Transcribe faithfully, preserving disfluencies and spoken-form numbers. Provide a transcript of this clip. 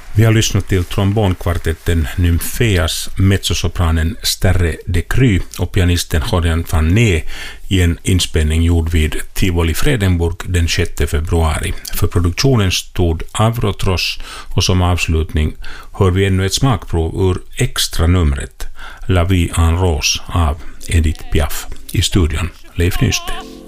Vi har lyssnat till trombonkvartetten Nymfeas, mezzosopranen Sterre de Cry och pianisten Jorjan van Nee i en inspelning gjord vid Tivoli Fredenburg den sjätte februari. För produktionen stod Avrotros och som avslutning hör vi ännu ett smakprov ur extra numret La Vie en Rose av Edith Piaf. I studion Leif Nystedt.